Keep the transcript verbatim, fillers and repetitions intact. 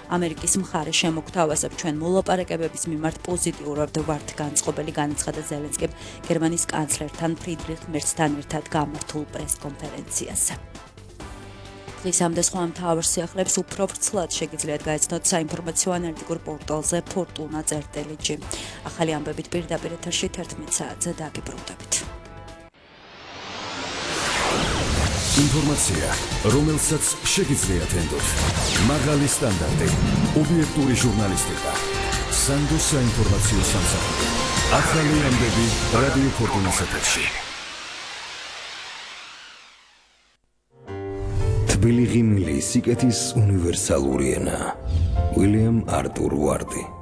ამერიკის მხარე შემოგთავაზებ ჩვენ მოლაპარაკებების მიმართ პოზიტიურად ვართ განწყობილი განაცხადა ზელენსკიმ გერმანიის კანცლერთან ფრიდრიხ მერცთან ერთად გამართულ პრესკონფერენციაზე. დღის ამდე სხვა მთავარ სიახლეებს უფრო ვრცლად შეგიძლიათ გაეცნოთ საინფორმაციო ანალიტიკურ პორტალზე ფორტუნა წერტილი ჯი. ახალი ამბებით პირდაპირ ეთერში თერთმეტ საათზე დაგიბრუნდებით. ინფორმაცია, რომელსაც შეგიძლიათ ენდოთ. მაღალი სტანდარტი, ობიექტური ჟურნალისტიკა. სანდოს საინფორმაციო სამსახური. ახალი ამბები რადიო ფორტუნას ეთერში. თბილი ღიმილი სიკეთის უნივერსალური ენა. უილიამ არტურ ვარდი.